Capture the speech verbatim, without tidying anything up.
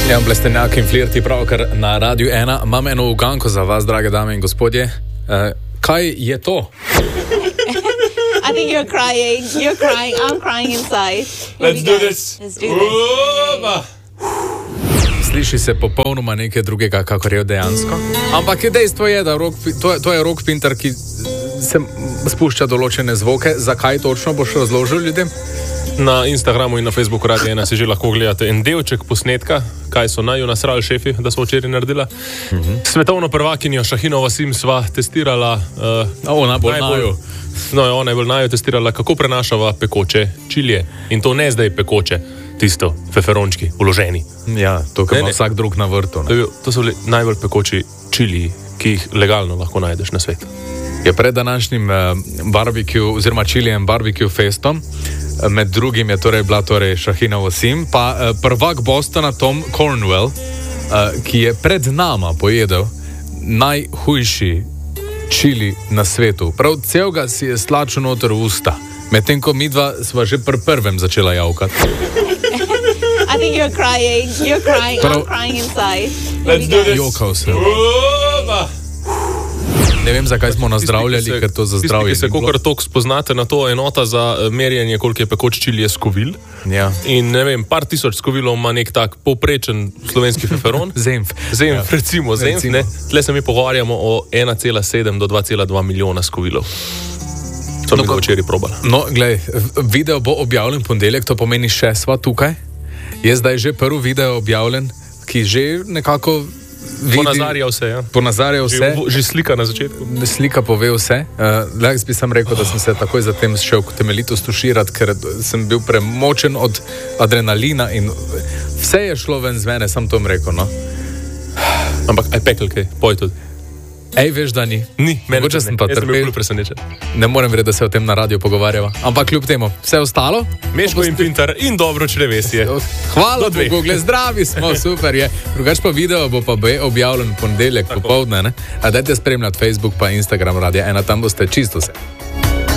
Ja, Blestenjak in Flirti pravkar na Radiu ena. Imam eno uganko za vas, drage dame in gospodje. Uh, kaj je to? I think you're crying. You're crying. I'm crying inside. Here Let's do this. Let's do this. Sliši se popolnoma nekaj drugega, kakor je dejansko. Ampak dejstvo je, da rock, to, to je rock pinter, ki se spušča določene zvoke. Zakaj točno boš razložil ljudem? Na Instagramu in na Facebooku Radia ena si že lahko gledate en delček posnetka, kaj so naju nasrali šefi, da so včeraj naredila. Uh-huh. Svetovno prvakinjo Šahino Vasim sva testirala. Uh, ona bolj naju. No, ona je bolj naju testirala, kako prenašava pekoče čilije. In to ne zdaj pekoče, tisto, feferončki, uloženi. Ja, to, kar ima vsak drug na vrtu. To, to so bili najbolj pekoči čiliji, ki jih legalno lahko najdeš na svetu. Je pred današnjim uh, barbecue, oziroma čilijem barbecue festom, med drugim je torej bila torej Šahina Vasim, pa uh, prvak Bostona Tom Cornwell, uh, ki je pred nama pojedel najhujši čili na svetu. Prav celega si je slačil noter v usta, medtem ko midva sva že pri prvem začela javkati. I think you're crying. You're crying. Prav, I'm crying inside. Let's do this. Jokal se. Ne vem, zakaj smo nazdravljali, ker to za zdravje. Tisti, ki se kakor toliko spoznate na to, enota za merjenje, koliko je pekoč čili, je skovil. Ja. In ne vem, par tisoč skovilov ima nek tak povprečen slovenski feferon. Zemf. Zemf, ja. recimo, zemf, recimo. ne. Tle se mi pogovarjamo o ena cela sedem do dva cela dva milijona skovilov. To no, mi ga včeraj probala. No, glej, video bo objavljen ponedeljek, to pomeni še sva tukaj. Je zdaj že prvi video objavljen, ki že nekako ponazarja vse, ja. Ponazarja vse. Že, že slika na začetku. Slika pove vse. Uh, Jaz bi sam rekel, da sem se takoj zatem šel temeljito stuširati, ker sem bil premočen od adrenalina in vse je šlo ven z mene, sam to vam rekel, no. Ampak aj pekel kaj, poj tudi. Ej, veš, da ni. Ni, meni Mogoče sem pa trpel. Jaz sem bil presenečen. Ne morem verjeti, da se o tem na radiju pogovarjava. Ampak kljub temu, vse ostalo? Meško in pintar in dobro črevesje. Hvala Bogu, gled, zdravi smo, super je. Drugač pa video bo pa objavljen ponedeljek popoldne, ne? A dajte spremljati Facebook pa Instagram Radia ena, tam boste čisto vse.